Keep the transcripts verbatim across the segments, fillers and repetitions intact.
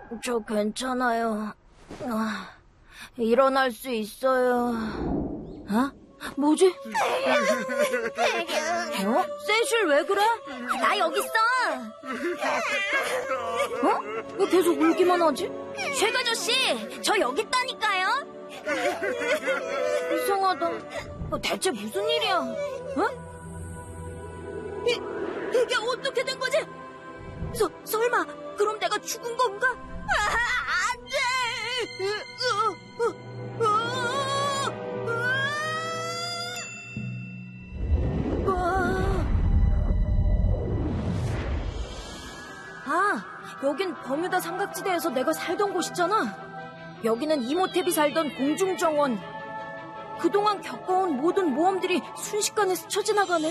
저 괜찮아요. 아, 일어날 수 있어요. 어? 뭐지? 어? 세실 왜 그래? 나 여기 있어. 어? 왜 계속 울기만 하지? 쉑 아저씨, 저 여기 있다니까요. 이상하다. 어, 대체 무슨 일이야? 어? 이, 이게 어떻게 된 거지? 서, 설마 그럼 내가 죽은 건가? 아, 안 돼. 어, 어, 어, 어. 아, 여긴 버뮤다 삼각지대에서 내가 살던 곳이잖아. 여기는 이모탭이 살던 공중정원. 그동안 겪어온 모든 모험들이 순식간에 스쳐 지나가네.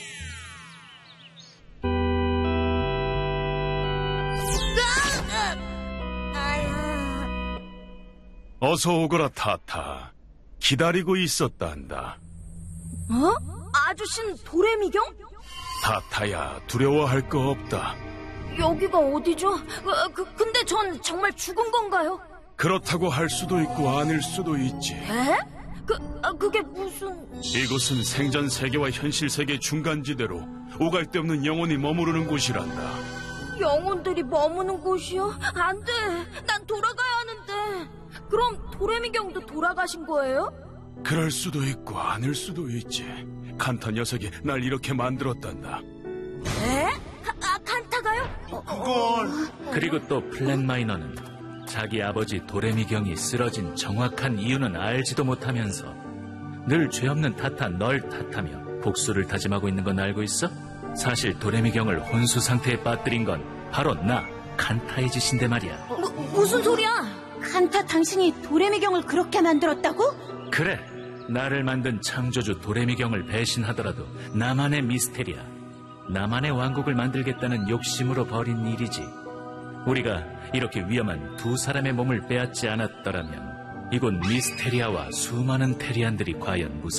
어서 오거라, 타타. 기다리고 있었단다. 어? 아저씨는 도레미경? 타타야, 두려워할 거 없다. 여기가 어디죠? 어, 그, 근데 전 정말 죽은 건가요? 그렇다고 할 수도 있고 아닐 수도 있지. 에? 그, 아, 그게 무슨... 이곳은 생전 세계와 현실 세계 중간지대로 오갈 데 없는 영혼이 머무르는 곳이란다. 영혼들이 머무는 곳이요? 안 돼. 난 돌아가야 하는데. 그럼 도레미경도 돌아가신 거예요? 그럴 수도 있고 아닐 수도 있지. 칸타 녀석이 날 이렇게 만들었단다. 에? 아, 칸타가요? 그걸... 그리고 또 플랜 마이너는 자기 아버지 도레미경이 쓰러진 정확한 이유는 알지도 못하면서 늘 죄 없는 타타 널 탓하며 복수를 다짐하고 있는 건 알고 있어? 사실 도레미경을 혼수 상태에 빠뜨린 건 바로 나, 칸타의 짓인데 말이야. 무, 무슨 소리야? 칸타 당신이 도레미경을 그렇게 만들었다고? 그래, 나를 만든 창조주 도레미경을 배신하더라도 나만의 미스테리아, 나만의 왕국을 만들겠다는 욕심으로 벌인 일이지. 우리가 이렇게 위험한 두 사람의 몸을 빼앗지 않았더라면 이곳 미스테리아와 수많은 테리안들이 과연 무슨